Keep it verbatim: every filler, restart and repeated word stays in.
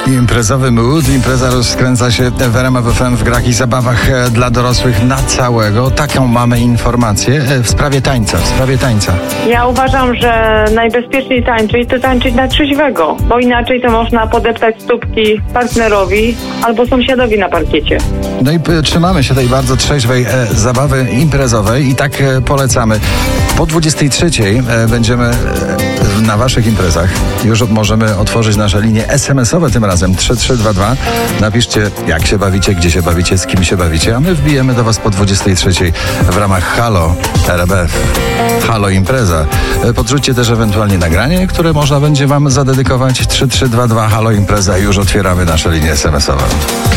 Imprezowy mood, impreza rozkręca się w R M F F M w grach i zabawach dla dorosłych na całego. Taką mamy informację w sprawie tańca, w sprawie tańca. Ja uważam, że najbezpieczniej tańczyć to tańczyć na trzeźwego, bo inaczej to można podeptać stópki partnerowi albo sąsiadowi na parkiecie. No i p- trzymamy się tej bardzo trzeźwej e, zabawy imprezowej i tak e, polecamy. Po dwudziestej trzeciej e, będziemy e, na waszych imprezach. Już możemy otworzyć nasze linie es em esowe tym razem trzy trzy dwa dwa. Napiszcie, jak się bawicie, gdzie się bawicie, z kim się bawicie, a my wbijemy do was po dwudziestej trzeciej w ramach Halo R M F. Halo Impreza. E, Podrzućcie też ewentualnie nagranie, które można będzie wam zadedykować. trzy trzy dwa dwa Halo Impreza. Już otwieramy nasze linie es em esowe.